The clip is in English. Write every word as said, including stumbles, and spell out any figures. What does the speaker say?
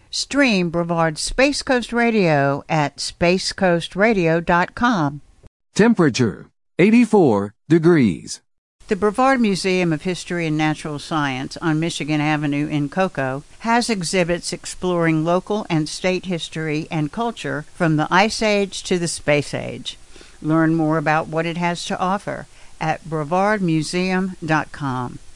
Stream Brevard Space Coast Radio at space coast radio dot com. Temperature, eighty-four degrees. The Brevard Museum of History and Natural Science on Michigan Avenue in Cocoa has exhibits exploring local and state history and culture from the Ice Age to the Space Age. Learn more about what it has to offer at brevard museum dot com.